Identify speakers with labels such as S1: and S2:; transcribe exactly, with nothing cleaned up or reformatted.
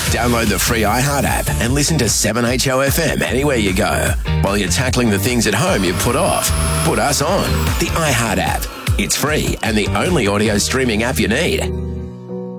S1: Download the free iHeart app and listen to seven H O F M anywhere you go. While you're tackling the things at home you put off, put us on. The iHeart app. It's free and the only audio streaming app you need.